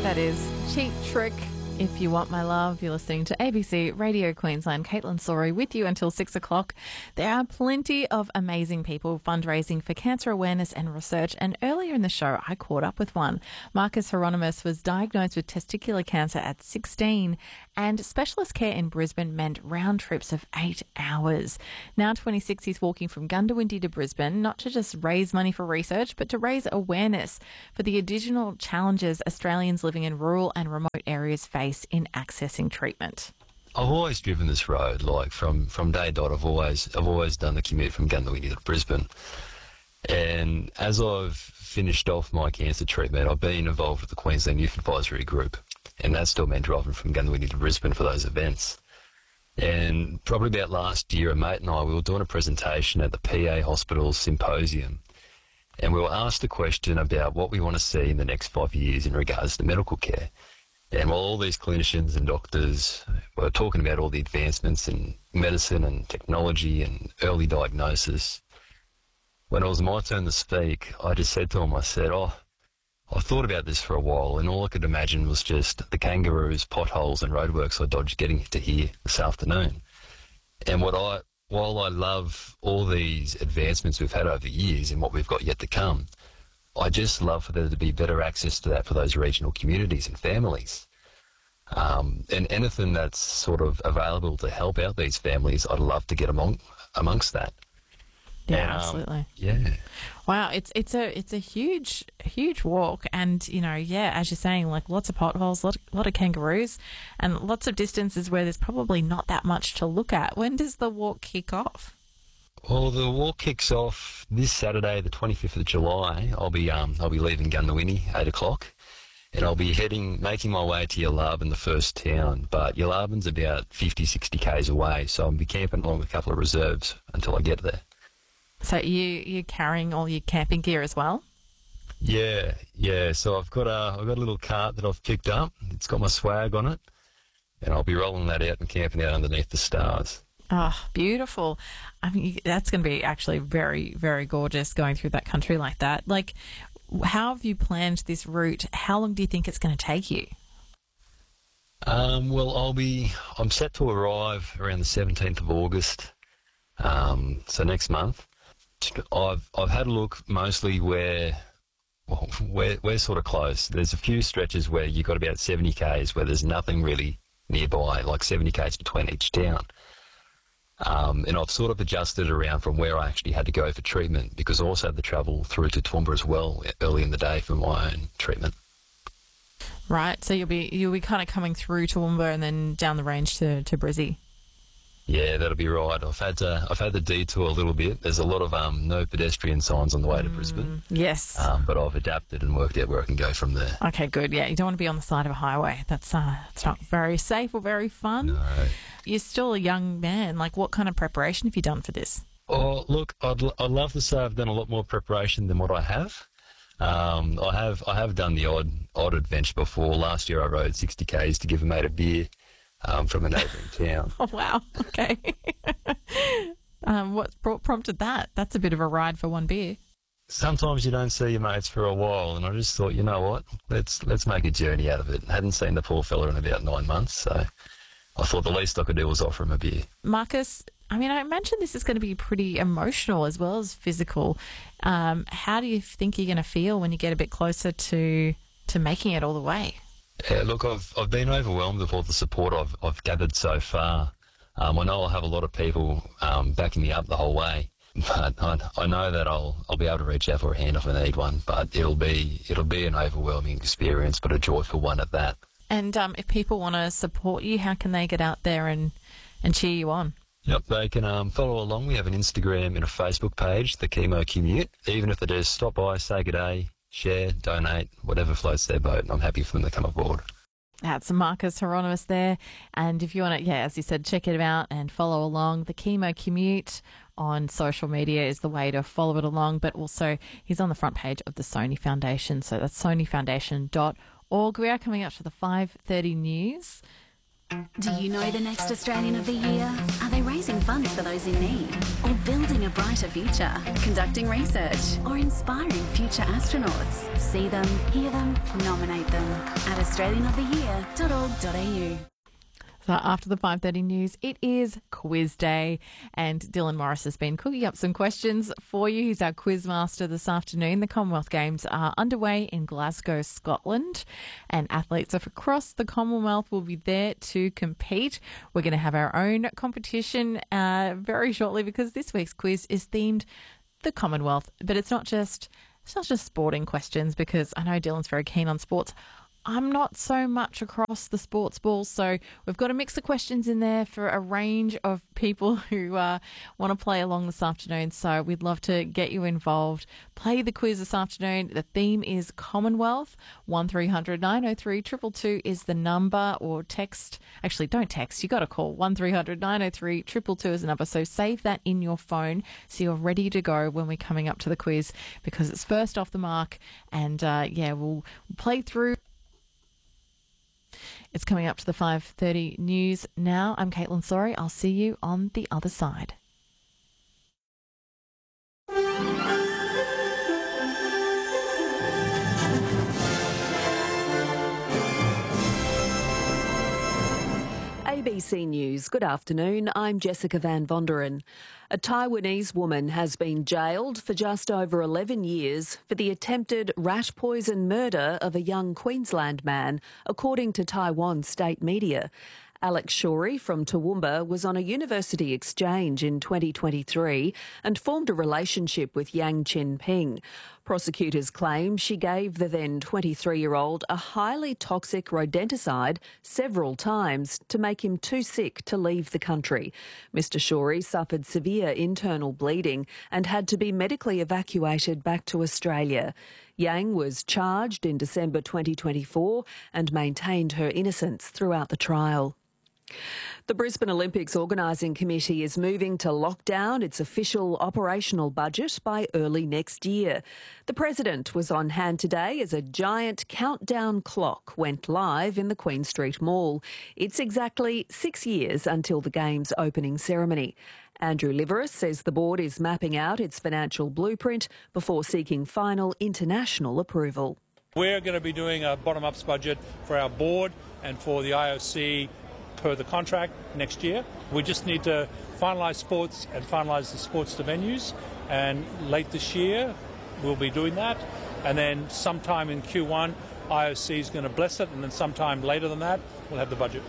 That is Cheap Trick. If You Want My Love, you're listening to ABC Radio Queensland. Caitlin Sorry with you until 6 o'clock. There are plenty of amazing people fundraising for cancer awareness and research. And earlier in the show, I caught up with one. Marcus Hieronymus was diagnosed with testicular cancer at 16, and specialist care in Brisbane meant round trips of 8 hours. Now 26, he's walking from Goondiwindi to Brisbane, not to just raise money for research, but to raise awareness for the additional challenges Australians living in rural and remote areas face in accessing treatment. I've always driven this road, like from day dot. I've always done the commute from Goondiwindi to Brisbane. And as I've finished off my cancer treatment, I've been involved with the Queensland Youth Advisory Group, and that still meant driving from Goondiwindi to Brisbane for those events. And probably about last year, a mate and I, we were doing a presentation at the PA Hospital Symposium, and we were asked a question about what we want to see in the next 5 years in regards to medical care. And while all these clinicians and doctors were talking about all the advancements in medicine and technology and early diagnosis, when it was my turn to speak, I just said to them, I said, I've thought about this for a while, and all I could imagine was just the kangaroos, potholes and roadworks I dodged getting to here this afternoon. And while I love all these advancements we've had over the years and what we've got yet to come, I just love for there to be better access to that for those regional communities and families. And anything that's sort of available to help out these families, I'd love to get amongst that. Yeah, absolutely. Yeah. Wow, it's a huge walk, and as you're saying, like lots of potholes, lot of kangaroos, and lots of distances where there's probably not that much to look at. When does the walk kick off? Well, the walk kicks off this Saturday, the 25th of July. I'll be leaving Goondiwindi 8 o'clock, and I'll be making my way to Yarrabin, the first town. But Yarrabin's about 50, 60 k's away, so I'll be camping along with a couple of reserves until I get there. So you're carrying all your camping gear as well? Yeah. So I've got a little cart that I've picked up. It's got my swag on it, and I'll be rolling that out and camping out underneath the stars. Oh, beautiful. I mean, that's going to be actually very, very gorgeous going through that country like that. Like, how have you planned this route? How long do you think it's going to take you? Well, I'm set to arrive around the 17th of August, so next month. I've had a look mostly where we're sort of close. There's a few stretches where you've got about 70 k's where there's nothing really nearby, like 70 k's between each town. And I've sort of adjusted around from where I actually had to go for treatment, because I also had to travel through to Toowoomba as well early in the day for my own treatment. Right, so you'll be kind of coming through Toowoomba and then down the range to Brizzy. Yeah, that'll be right. I've had the detour a little bit. There's a lot of no pedestrian signs on the way to Brisbane. Yes, but I've adapted and worked out where I can go from there. Okay, good. Yeah, you don't want to be on the side of a highway. That's it's not very safe or very fun. No. You're still a young man. Like, what kind of preparation have you done for this? Oh, look, I'd love to say I've done a lot more preparation than what I have. I have done the odd adventure before. Last year I rode 60 k's to give a mate a beer from a neighbouring town. Oh, wow. Okay. What prompted that? That's a bit of a ride for one beer. Sometimes you don't see your mates for a while, and I just thought, you know what, let's make a journey out of it. I hadn't seen the poor fella in about 9 months, so I thought the least I could do was offer him a beer. Marcus, I mean, I imagine this is going to be pretty emotional as well as physical. How do you think you're going to feel when you get a bit closer to making it all the way? Yeah, look, I've been overwhelmed with all the support I've gathered so far. I know I'll have a lot of people backing me up the whole way, but I know that I'll be able to reach out for a hand if I need one. But it'll be an overwhelming experience, but a joyful one at that. And if people want to support you, how can they get out there and cheer you on? Yep, they can follow along. We have an Instagram and a Facebook page, The Chemo Commute. Even if they just stop by, say good day, share, donate, whatever floats their boat, and I'm happy for them to come aboard. That's Marcus Hieronymus there. And if you want to, as you said, check it out and follow along. The Chemo Commute on social media is the way to follow it along. But also, he's on the front page of the Sony Foundation. So that's sonyfoundation.org. We are coming up to the 5:30 news. Do you know the next Australian of the Year? Are they raising funds for those in need? Or building a brighter future? Conducting research? Or inspiring future astronauts? See them, hear them, nominate them. At nextaustralianoftheyear.org.au. So after the 5:30 news, it is quiz day, and Dylan Morris has been cooking up some questions for you. He's our quiz master this afternoon. The Commonwealth Games are underway in Glasgow, Scotland, and athletes across the Commonwealth will be there to compete. We're going to have our own competition very shortly, because this week's quiz is themed the Commonwealth. But it's not just sporting questions, because I know Dylan's very keen on sports. I'm not so much across the sports ball, so we've got a mix of questions in there for a range of people who want to play along this afternoon. So we'd love to get you involved. Play the quiz this afternoon. The theme is Commonwealth. 1300 903 222 is the number, or text. Actually, don't text. You got to call 1300 903 222 is the number. So save that in your phone so you're ready to go when we're coming up to the quiz, because it's first off the mark, and we'll play through. It's coming up to the 5:30 news now. I'm Caitlin Sorry. I'll see you on the other side. ABC News, good afternoon. I'm Jessica Van Vonderen. A Taiwanese woman has been jailed for just over 11 years for the attempted rat poison murder of a young Queensland man, according to Taiwan state media. Alex Shorey from Toowoomba was on a university exchange in 2023 and formed a relationship with Yang Chin-ping. Prosecutors claim she gave the then 23-year-old a highly toxic rodenticide several times to make him too sick to leave the country. Mr. Shorey suffered severe internal bleeding and had to be medically evacuated back to Australia. Yang was charged in December 2024 and maintained her innocence throughout the trial. The Brisbane Olympics Organising Committee is moving to lock down its official operational budget by early next year. The President was on hand today as a giant countdown clock went live in the Queen Street Mall. It's exactly 6 years until the Games opening ceremony. Andrew Liveris says the board is mapping out its financial blueprint before seeking final international approval. We're going to be doing a bottom-ups budget for our board and for the IOC per the contract next year. We just need to finalise sports and finalise the sports to venues, and late this year we'll be doing that, and then sometime in Q1 IOC is going to bless it, and then sometime later than that we'll have the budget.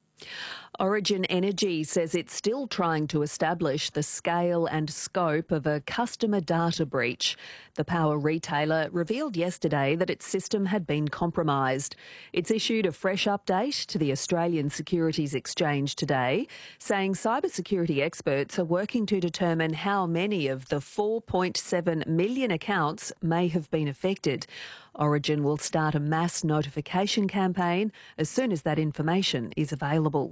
Origin Energy says it's still trying to establish the scale and scope of a customer data breach. The power retailer revealed yesterday that its system had been compromised. It's issued a fresh update to the Australian Securities Exchange today, saying cybersecurity experts are working to determine how many of the 4.7 million accounts may have been affected. Origin will start a mass notification campaign as soon as that information is available.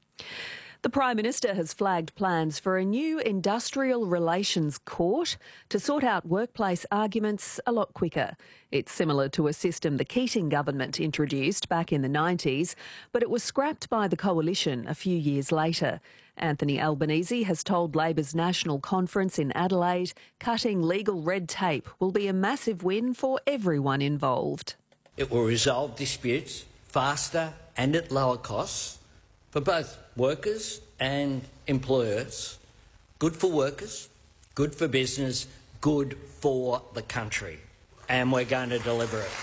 The Prime Minister has flagged plans for a new industrial relations court to sort out workplace arguments a lot quicker. It's similar to a system the Keating government introduced back in the 90s, but it was scrapped by the coalition a few years later. Anthony Albanese has told Labor's National Conference in Adelaide cutting legal red tape will be a massive win for everyone involved. It will resolve disputes faster and at lower costs for both workers and employers. Good for workers, good for business, good for the country. And we're going to deliver it.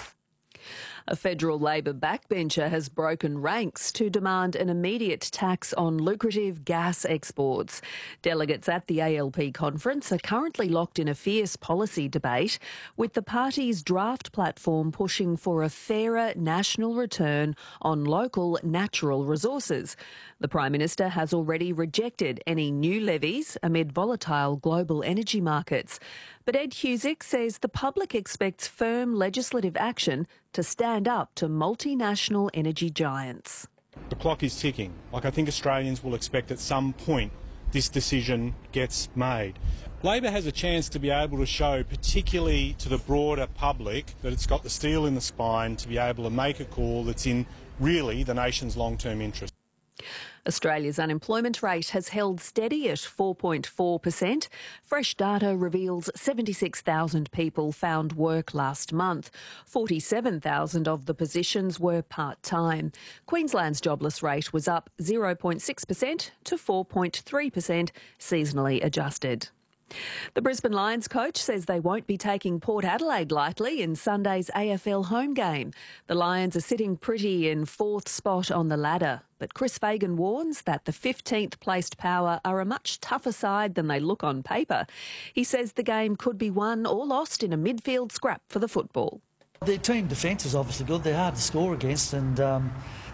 A federal Labor backbencher has broken ranks to demand an immediate tax on lucrative gas exports. Delegates at the ALP conference are currently locked in a fierce policy debate, with the party's draft platform pushing for a fairer national return on local natural resources. The Prime Minister has already rejected any new levies amid volatile global energy markets. But Ed Husick says the public expects firm legislative action to stand up to multinational energy giants. The clock is ticking. I think Australians will expect at some point this decision gets made. Labor has a chance to be able to show, particularly to the broader public, that it's got the steel in the spine to be able to make a call that's in really the nation's long-term interest. Australia's unemployment rate has held steady at 4.4%. Fresh data reveals 76,000 people found work last month. 47,000 of the positions were part-time. Queensland's jobless rate was up 0.6% to 4.3%, seasonally adjusted. The Brisbane Lions coach says they won't be taking Port Adelaide lightly in Sunday's AFL home game. The Lions are sitting pretty in fourth spot on the ladder, but Chris Fagan warns that the 15th placed Power are a much tougher side than they look on paper. He says the game could be won or lost in a midfield scrap for the football. Their team defence is obviously good. They're hard to score against, and